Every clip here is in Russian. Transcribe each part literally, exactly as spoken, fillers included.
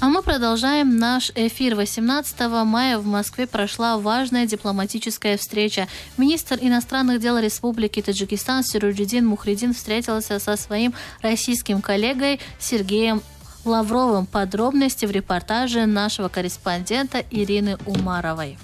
А мы продолжаем наш эфир. восемнадцатого мая в Москве прошла важная дипломатическая встреча. Министр иностранных дел Республики Таджикистан Сироджидин Мухридин встретился со своим российским коллегой Сергеем Лавровым. Подробности в репортаже нашего корреспондента Ирины Умаровой.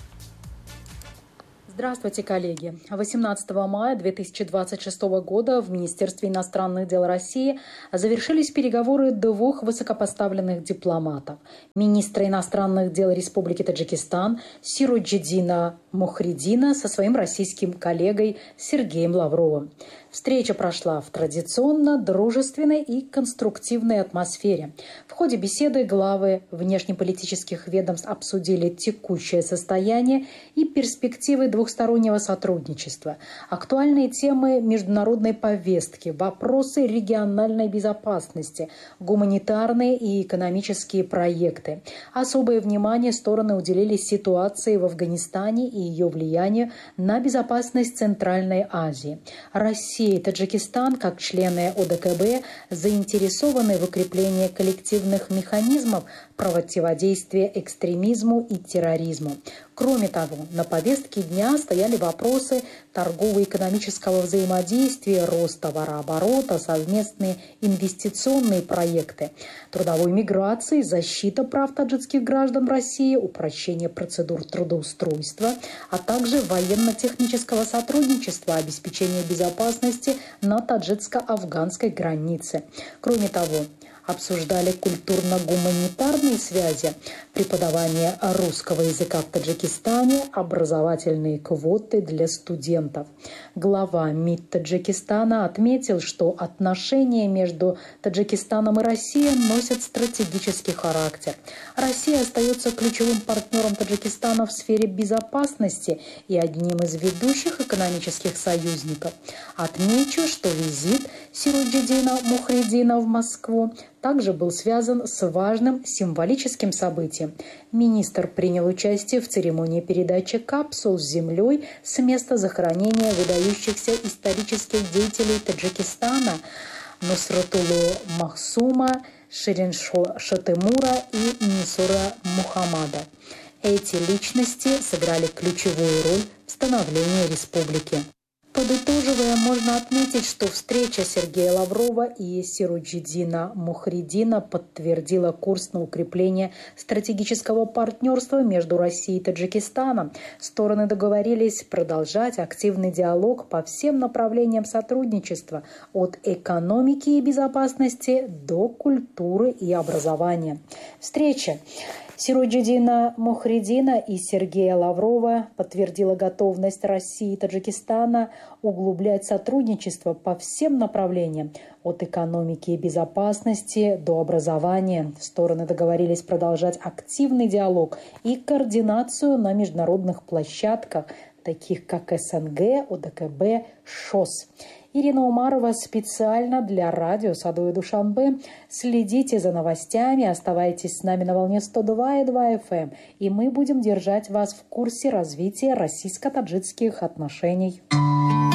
Здравствуйте, коллеги. восемнадцатого мая две тысячи двадцать шестого года в Министерстве иностранных дел России завершились переговоры двух высокопоставленных дипломатов. Министра иностранных дел Республики Таджикистан Сироджидина Мухридина со своим российским коллегой Сергеем Лавровым. Встреча прошла в традиционно дружественной и конструктивной атмосфере. В ходе беседы главы внешнеполитических ведомств обсудили текущее состояние и перспективы двухстороннего сотрудничества, актуальные темы международной повестки, вопросы региональной безопасности, гуманитарные и экономические проекты. Особое внимание стороны уделили ситуации в Афганистане и ее влиянию на безопасность Центральной Азии. Россия и Таджикистан, как члены О Д К Б, заинтересованы в укреплении коллективных механизмов противодействия экстремизму и терроризму. Кроме того, на повестке дня стояли вопросы торгово-экономического взаимодействия, рост товарооборота, совместные инвестиционные проекты, трудовой миграции, защита прав таджикских граждан в России, упрощение процедур трудоустройства, а также военно-технического сотрудничества, обеспечение безопасности на таджикско-афганской границе. Кроме того, обсуждали культурно-гуманитарные связи, преподавание русского языка в Таджикистане, образовательные квоты для студентов. Глава МИД Таджикистана отметил, что отношения между Таджикистаном и Россией носят стратегический характер. Россия остается ключевым партнером Таджикистана в сфере безопасности и одним из ведущих экономических союзников. Отмечу, что визит Сироджидина Мухридина в Москву также был связан с важным символическим событием. Министр принял участие в церемонии передачи капсул с землей с места захоронения выдающихся исторических деятелей Таджикистана Нусратуллу Махсума, Шириншо Шатемура и Нисура Мухаммада. Эти личности сыграли ключевую роль в становлении республики. Подытоживая, можно отметить, что встреча Сергея Лаврова и Сироджидина Мухридина подтвердила курс на укрепление стратегического партнерства между Россией и Таджикистаном. Стороны договорились продолжать активный диалог по всем направлениям сотрудничества, от экономики и безопасности до культуры и образования. Встреча Сироджидина Мухридина и Сергея Лаврова подтвердила готовность России и Таджикистана углублять сотрудничество по всем направлениям, от экономики и безопасности до образования. Стороны договорились продолжать активный диалог и координацию на международных площадках, таких как С Н Г, О Д К Б, Ш О С. Ирина Умарова специально для радио Садовой Душанбе. Следите за новостями, оставайтесь с нами на волне сто два и два эф эм, и мы будем держать вас в курсе развития российско-таджикских отношений.